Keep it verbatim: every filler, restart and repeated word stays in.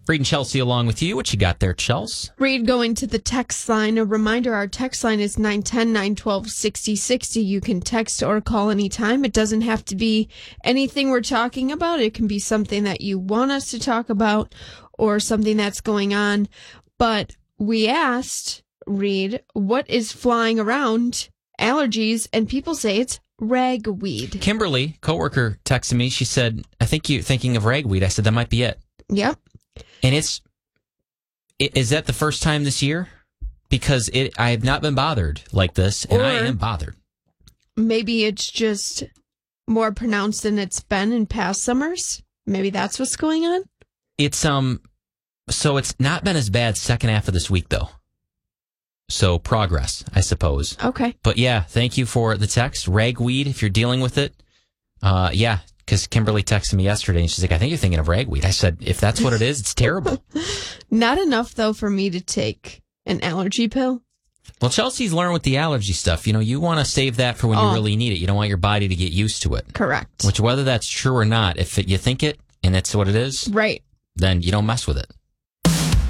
Reed and Chelsea along with you. What you got there, Chels? Reed, going to the text line. A reminder, our text line is nine one zero, nine one two, six zero six zero. You can text or call anytime. It doesn't have to be anything we're talking about. It can be something that you want us to talk about or something that's going on. But we asked, Reed, what is flying around? Allergies, and people say it's ragweed. Kimberly, coworker, texted me. She said, I think you're thinking of ragweed. I said, that might be it. Yep. And it's, is that the first time this year? Because it, I have not been bothered like this, and or I am bothered. Maybe it's just more pronounced than it's been in past summers. Maybe that's what's going on. It's, um, so it's not been as bad second half of this week, though. So progress, I suppose. Okay. But yeah, thank you for the text. Ragweed, if you're dealing with it. Uh, yeah. Because Kimberly texted me yesterday, and she's like, I think you're thinking of ragweed. I said, if that's what it is, it's terrible. Not enough, though, for me to take an allergy pill. Well, Chelsea's learned with the allergy stuff. You know, you want to save that for when oh. you really need it. You don't want your body to get used to it. Correct. Which, whether that's true or not, if it, you think it, and it's what it is, right, then you don't mess with it.